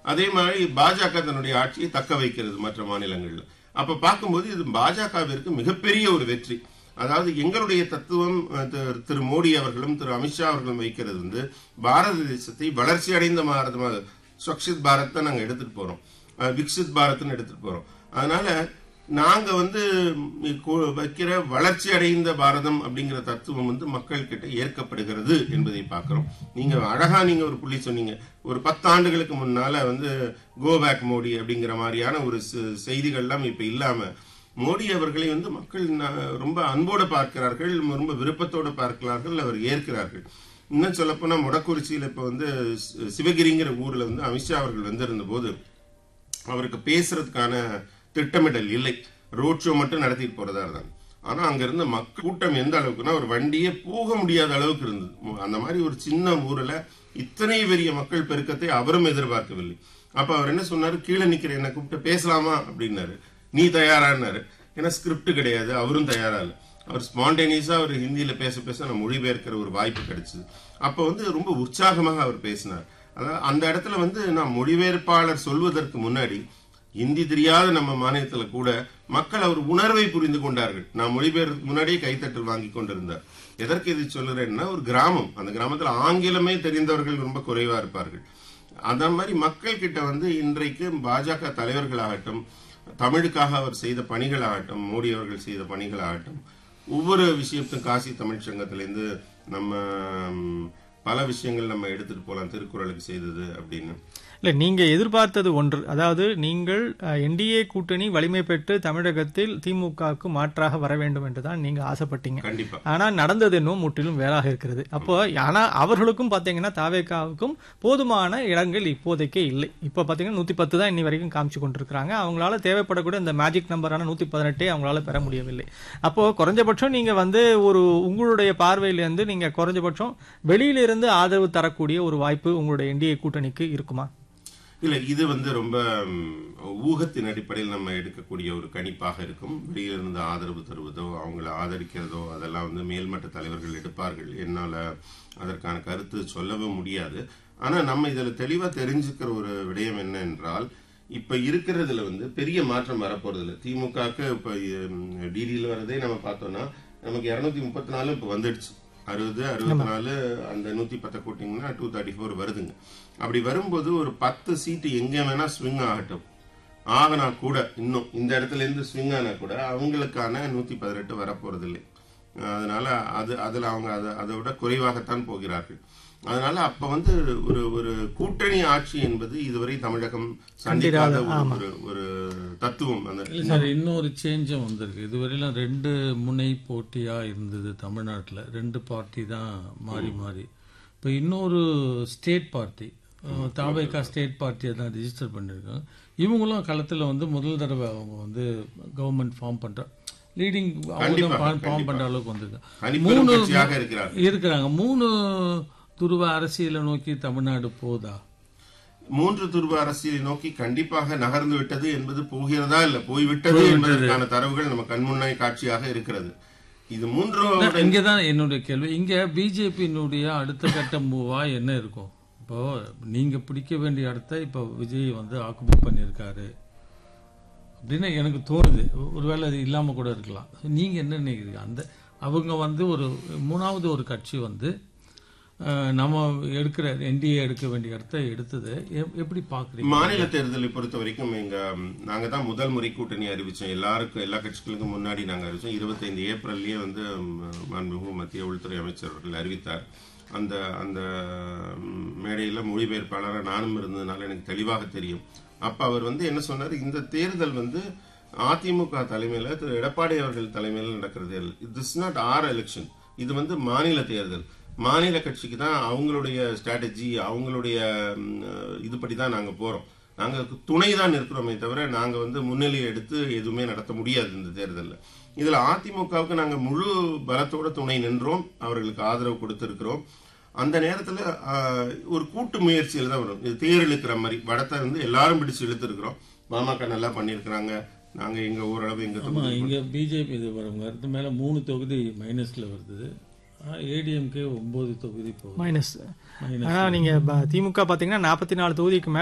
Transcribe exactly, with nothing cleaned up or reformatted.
அதே மாதிரி பாஜக தன்னுடைய ஆட்சியை தக்க வைக்கிறது மற்ற மாநிலங்கள்ல. அப்ப பார்க்கும்போது இது பாஜகவிற்கு மிகப்பெரிய ஒரு வெற்றி. அதாவது எங்களுடைய தத்துவம் திரு மோடி அவர்களும் திரு அமித்ஷா அவர்களும் வைக்கிறது வந்து பாரத தேசத்தை வளர்ச்சி அடைந்த பாரதமாக, ஸ்வச்சித் பாரத் தான் நாங்க எடுத்துட்டு போறோம், விக்சித் பாரத்னு எடுத்துட்டு போறோம். அதனால நாங்க வந்து வைக்கிற வளர்ச்சி அடைந்த பாரதம் அப்படிங்கிற தத்துவம் வந்து மக்கள் கிட்ட ஏற்கப்படுகிறது என்பதை பார்க்கிறோம். நீங்க அழகா நீங்க ஒரு புள்ளி சொன்னீங்க, ஒரு பத்து ஆண்டுகளுக்கு முன்னால வந்து கோ பேக் மோடி அப்படிங்கிற மாதிரியான ஒரு செய்திகள்லாம் இப்ப இல்லாம மோடி அவர்களை வந்து மக்கள் ரொம்ப அன்போடு பார்க்கிறார்கள், ரொம்ப விருப்பத்தோடு பார்க்கிறார்கள், அவர் ஏற்கிறார்கள். இன்னும் சொல்ல போனா மொடக்குறிச்சியில இப்ப வந்து சிவகிரிங்கிற ஊர்ல வந்து அமித்ஷா அவர்கள் வந்திருந்த போது அவருக்கு பேசுறதுக்கான திட்டமிடல் இல்லை, ரோட் ஷோ மட்டும் நடத்திட்டு போறதா இருந்தாங்க. ஆனா அங்க இருந்த மக்கள் கூட்டம் எந்த அளவுக்குன்னா ஒரு வண்டியே போக முடியாத அளவுக்கு இருந்தது. அந்த மாதிரி ஒரு சின்ன ஊர்ல இத்தனை பெரிய மக்கள் பெருக்கத்தை அவரும் எதிர்பார்க்கவில்லை. அப்ப அவர் என்ன சொன்னாரு, கீழே நிக்கிற என்ன கூப்பிட்டு பேசலாமா அப்படின்னாரு. நீ தயாரானாரு. ஏன்னா ஸ்கிரிப்ட் கிடையாது, அவரும் தயாரா இல்லை. அவர் ஸ்பான்டேனியஸா அவர் ஹிந்தியில பேச பேச நம்ம மொழிபெயர்க்கிற ஒரு வாய்ப்பு கிடைச்சது. அப்ப வந்து ரொம்ப உற்சாகமாக அவர் பேசினார். அதாவது அந்த இடத்துல வந்து நான் மொழிபெயர்ப்பாளர் சொல்வதற்கு முன்னாடி ஹிந்தி தெரியாத நம்ம மாநிலத்துல கூட மக்கள் அவர் உணர்வை புரிந்து கொண்டார்கள். நான் மொழிபெயர்க்கு முன்னாடியே கைத்தட்டல் வாங்கி கொண்டிருந்தார். எதற்கு இது சொல்லுறேன்னா, ஒரு கிராமம், அந்த கிராமத்துல ஆங்கிலமே தெரிந்தவர்கள் ரொம்ப குறைவா இருப்பார்கள். அந்த மாதிரி மக்கள் கிட்ட வந்து இன்றைக்கு பாஜக தலைவர்களாகட்டும், தமிழுக்காக அவர் செய்த பணிகளாகட்டும், மோடி அவர்கள் செய்த பணிகளாகட்டும், ஒவ்வொரு விஷயத்தும் காசி தமிழ் சங்கத்திலிருந்து நம்ம பல விஷயங்கள் நம்ம எடுத்துட்டு போலாம், திருக்குறளுக்கு செய்தது அப்படின்னு. இல்லை, நீங்கள் எதிர்பார்த்தது ஒன்று, அதாவது நீங்கள் என்டிஏ கூட்டணி வலிமை பெற்று தமிழகத்தில் திமுகவுக்கு மாற்றாக வர வேண்டும் என்றுதான் நீங்க ஆசைப்பட்டீங்க. கண்டிப்பா. ஆனா நடந்தது இன்னும் முற்றிலும் வேறாக இருக்கிறது. அப்போ ஆனா அவர்களுக்கும் பாத்தீங்கன்னா தாவேகாவுக்கும் போதுமான இடங்கள் இப்போதைக்கே இல்லை. இப்ப பாத்தீங்கன்னா நூத்தி பத்து தான் இன்னி வரைக்கும் காமிச்சு கொண்டிருக்கிறாங்க. அவங்களால தேவைப்படக்கூடிய இந்த மேஜிக் நம்பரான நூத்தி பதினெட்டே அவங்களால பெற முடியவில்லை. அப்போ குறைஞ்சபட்சம் நீங்க வந்து ஒரு உங்களுடைய பார்வையிலிருந்து நீங்க குறைஞ்சபட்சம் வெளியிலிருந்து ஆதரவு தரக்கூடிய ஒரு வாய்ப்பு உங்களுடைய என்டிஏ கூட்டணிக்கு இருக்குமா? இல்ல, இது வந்து ரொம்ப ஊகத்தின் அடிப்படையில் நம்ம எடுக்கக்கூடிய ஒரு கணிப்பாக இருக்கும். வெளியிலிருந்து ஆதரவு தருவதோ அவங்களை ஆதரிக்கிறதோ அதெல்லாம் வந்து மேல்மட்ட தலைவர்கள் எடுப்பார்கள். என்னால அதற்கான கருத்து சொல்லவும் முடியாது. ஆனா நம்ம இதுல தெளிவா தெரிஞ்சுக்கிற ஒரு விடயம் என்ன என்றால், இப்ப இருக்கிறதுல வந்து பெரிய மாற்றம் வரப்போறது இல்லை. திமுகவுக்கு இப்ப டிடியில் வரதே நம்ம பார்த்தோம்னா நமக்கு இருநூத்தி முப்பத்தி நாலு இப்ப வந்துடுச்சு. அறுபது அறுபத்தி நாலு அந்த நூத்தி பத்தை கூட்டிங்கன்னா டூ தேர்ட்டி ஃபோர் வருதுங்க. அப்படி வரும்போது ஒரு பத்து சீட்டு எங்க வேணா ஸ்விங் ஆகட்டும், ஆகனா கூட இன்னும் இந்த இடத்துல இருந்து ஸ்விங் ஆனா கூட அவங்களுக்கான நூத்தி பதினெட்டு வரப்போறது இல்லை. அதனால அது அதுல அவங்க அதை விட குறைவாகத்தான் போகிறார்கள். அதனால அப்ப வந்து ஒரு ஒரு கூட்டணி ஆட்சி என்பது இதுவரை தமிழகம் சந்திக்காத ஒரு ஒரு தத்துவம். அந்த சார் இன்னொரு சேஞ்சும் வந்திருக்கு. இதுவரையிலும் ரெண்டு முனை போட்டியா இருந்தது தமிழ்நாட்டில், ரெண்டு பார்ட்டி தான் மாறி மாறி. இப்போ இன்னொரு ஸ்டேட் பார்ட்டி, தாவேகா ஸ்டேட் பார்ட்டியை தான் ரிஜிஸ்டர் பண்ணியிருக்காங்க. இவங்களும் களத்தில் வந்து முதல் தடவை அவங்க வந்து கவர்மெண்ட் ஃபார்ம் பண்ற லீடிங் ஃபார்ம் பண்ற அளவுக்கு வந்திருக்காங்க. மூணு இருக்கிறாங்க. மூணு துருவ அரசியலை நோக்கி தமிழ்நாடு போதா? மூன்று துருவ அரசியலை நோக்கி கண்டிப்பாக நகர்ந்து விட்டது என்பது போகிறதா இல்ல போய்விட்டது என்பதற்கான தரவுகள் நம்ம கண்முன்னாய் காட்சியாக இருக்கிறது. இது மூன்று இங்கதான் என்னுடைய கேள்வி. இங்க பிஜேபியினுடைய அடுத்த கட்ட மூவா என்ன இருக்கும்? இப்போ நீங்க பிடிக்க வேண்டிய இடத்த இப்ப விஜய் வந்து ஆக்குபை பண்ணிருக்காரு அப்படின்னு எனக்கு தோணுது. ஒருவேளை அது இல்லாம கூட இருக்கலாம். நீங்க என்ன நினைக்கிறீங்க? அந்த அவங்க வந்து ஒரு மூணாவது ஒரு கட்சி வந்து நம்ம எடுக்கிற என்டிஏ எடுக்க வேண்டிய இடத்தை எடுத்தது எப்படி பாக்குறீங்க? மாநில தேர்தலை பொறுத்த வரைக்கும் எங்க நாங்க தான் முதல் முறை கூட்டணி அறிவிச்சோம். எல்லாருக்கும் எல்லா கட்சிகளுக்கும் முன்னாடி நாங்க அறிவிச்சோம். இருபத்தி ஐந்து ஏப்ரல்லயே வந்து மாண்புமிகு மத்திய உள்துறை அமைச்சர் அவர்கள் அறிவித்தார். அந்த அந்த மேடையில மொழிபெயர்ப்பாளராக நானும் இருந்ததுனால எனக்கு தெளிவாக தெரியும். அப்ப அவர் வந்து என்ன சொன்னார், இந்த தேர்தல் வந்து அதிமுக தலைமையில திரு எடப்பாடி அவர்கள் தலைமையில் நடக்கிற தேர்தல். This not R election. இது வந்து மாநில தேர்தல். மாநில கட்சிக்கு தான் அவங்களுடைய ஸ்ட்ராட்டஜி, அவங்களுடைய இதுபடி தான் நாங்க போறோம். நாங்க துணை தான் இருக்கிறோமே தவிர நாங்க வந்து முன்னிலையை எடுத்து எதுவுமே நடத்த முடியாது இந்த தேர்தலில். இதுல அதிமுகவுக்கு நாங்க முழு பலத்தோட துணை நின்றோம், அவர்களுக்கு ஆதரவு கொடுத்திருக்கிறோம். அந்த நேரத்துல ஒரு கூட்டு முயற்சியில் தான் வரும். இது தேர் இழுக்கிற மாதிரி வடத்தை வந்து எல்லாரும் பிடிச்சு இழுத்துருக்கிறோம். பாமக நல்லா பண்ணிருக்கிறாங்க. நாங்க எங்க ஓரளவு எங்க இங்க பிஜேபி இது வரும் மேல மூணு தொகுதி மைனஸ்ல வருது. ஏடிஎம்கே ஒன்பது தொகுதி மைனஸ். நீங்க திமுக பாத்தீங்கன்னா நாற்பத்தி நாலு தொகுதிக்கு